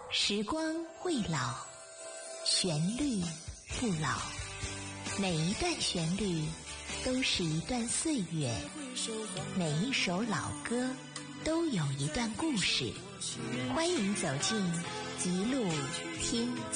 时光未老，旋律不老，每一段旋律都是一段岁月，每一首老歌都有一段故事。欢迎走进极路听